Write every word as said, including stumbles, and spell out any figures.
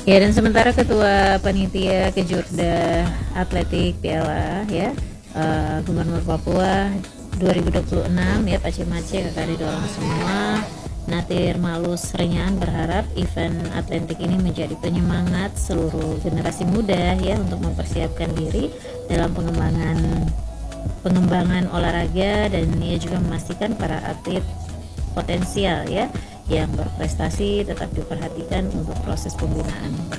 Ya, dan sementara Ketua Panitia Kejurda Atletik Piala ya, uh, Gubernur Papua dua ribu dua puluh enam ya, Pak Cimace, kakak didorong semua. Natir Malus Renyaan berharap event atletik ini menjadi penyemangat seluruh generasi muda ya untuk mempersiapkan diri dalam pengembangan pengembangan olahraga, dan ia juga memastikan para atlet potensial ya yang berprestasi tetap diperhatikan untuk proses pembinaan.